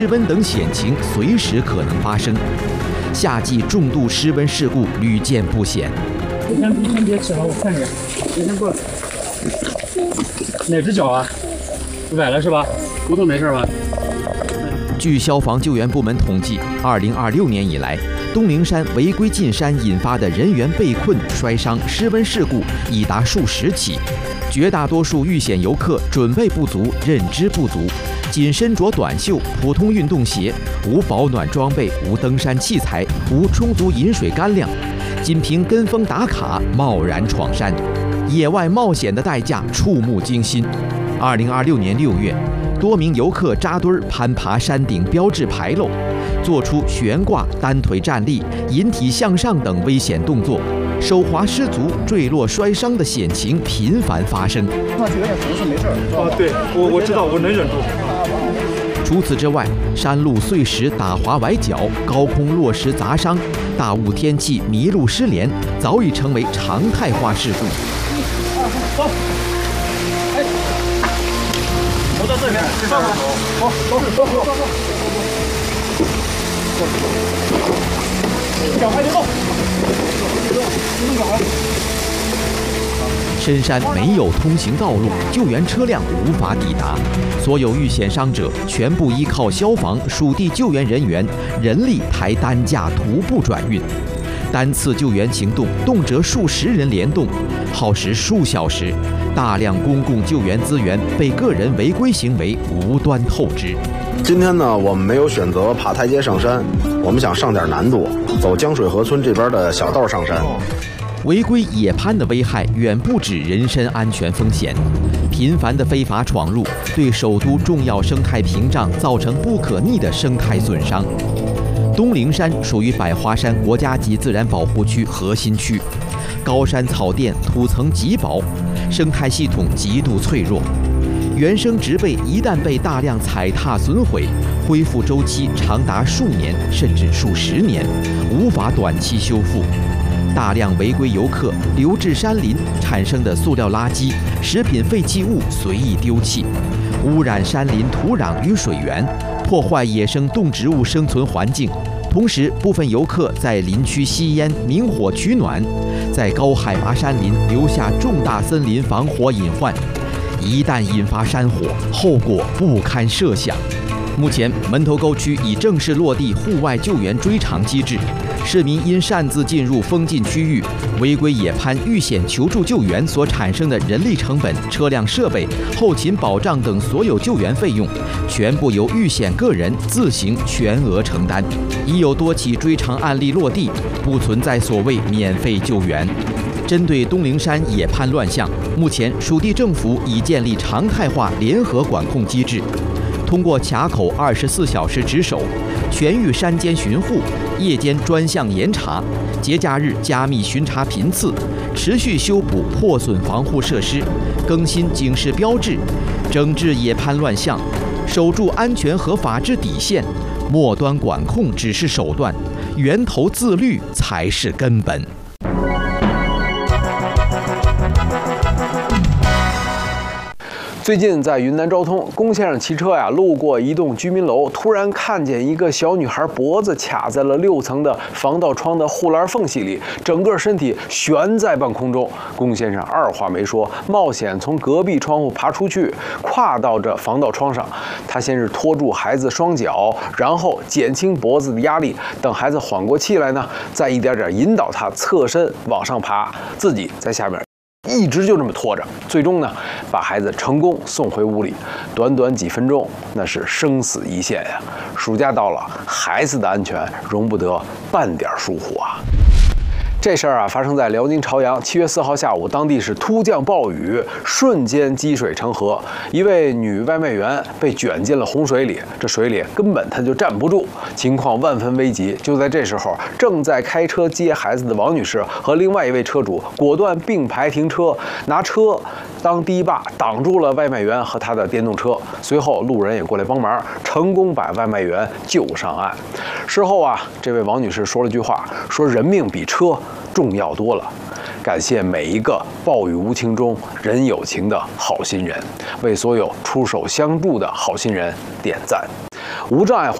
失温等险情随时可能发生。夏季重度失温事故屡见不鲜。 你先别起来，我看一眼。你先过来。哪只脚啊？崴了是吧？骨头没事吧？ 据消防救援部门统计，2026年以来，东陵山违规进山引发的人员被困、摔伤、失温事故已达数十起。绝大多数遇险游客准备不足、认知不足，仅身着短袖、普通运动鞋，无保暖装备、无登山器材、无充足饮水干粮，仅凭跟风打卡贸然闯山，野外冒险的代价触目惊心。2026年6月，多名游客扎堆攀爬山顶标志牌楼，做出悬挂、单腿站立、引体向上等危险动作，手滑失足、坠落摔伤的险情频繁发生。 上去有点疼是没事啊，对，我知道，我能忍住。 除此之外，山路碎石打滑崴脚、高空落石砸伤、大雾天气迷路失联，早已成为常态化事故。 走，哎，我到这边，上来，走，脚还得动，动脚还。 深山没有通行道路，救援车辆无法抵达，所有遇险伤者全部依靠消防、属地救援人员人力抬担架徒步转运。单次救援行动动辄数十人联动，耗时数小时，大量公共救援资源被个人违规行为无端透支。 今天呢，我们没有选择爬台阶上山，我们想上点难度，走江水河村这边的小道上山。 违规野攀的危害远不止人身安全风险，频繁的非法闯入对首都重要生态屏障造成不可逆的生态损伤。东陵山属于百花山国家级自然保护区核心区，高山草甸土层极薄，生态系统极度脆弱，原生植被一旦被大量踩踏损毁，恢复周期长达数年甚至数十年，无法短期修复。大量违规游客流至山林产生的塑料垃圾、食品废弃物随意丢弃，污染山林土壤与水源，破坏野生动植物生存环境。同时，部分游客在林区吸烟、明火取暖，在高海拔山林留下重大森林防火隐患。一旦引发山火，后果不堪设想。目前，门头沟区已正式落地户外救援追偿机制。市民因擅自进入封禁区域、违规野攀遇险求助救援所产生的人力成本、车辆设备、后勤保障等所有救援费用，全部由遇险个人自行全额承担。已有多起追偿案例落地，不存在所谓免费救援。针对东陵山野攀乱象，目前属地政府已建立常态化联合管控机制，通过卡口24小时值守、全域山间巡护、夜间专项严查、节假日加密巡查频次，持续修补破损防护设施，更新警示标志，整治野攀乱象，守住安全和法治底线。末端管控只是手段，源头自律才是根本。 最近在云南昭通，龚先生骑车路过一栋居民楼，突然看见一个小女孩脖子卡在了6层的防盗窗的护栏缝隙里，整个身体悬在半空中。龚先生二话没说，冒险从隔壁窗户爬出去，跨到这防盗窗上。他先是拖住孩子双脚，然后减轻脖子的压力，等孩子缓过气来呢，再一点点引导他侧身往上爬，自己在下面一直就这么拖着，最终呢，把孩子成功送回屋里。短短几分钟，那是生死一线呀！暑假到了，孩子的安全容不得半点疏忽啊！这事儿发生在辽宁朝阳。7月4号下午，当地是突降暴雨，瞬间积水成河，一位女外卖员被卷进了洪水里，这水里根本她就站不住，情况万分危急。就在这时候，正在开车接孩子的王女士和另外一位车主果断并排停车，拿车当堤坝挡住了外卖员和他的电动车。随后，路人也过来帮忙，成功把外卖员救上岸。事后这位王女士说了句话，说人命比车重要多了。感谢每一个暴雨无情中人有情的好心人，为所有出手相助的好心人点赞。 无障碍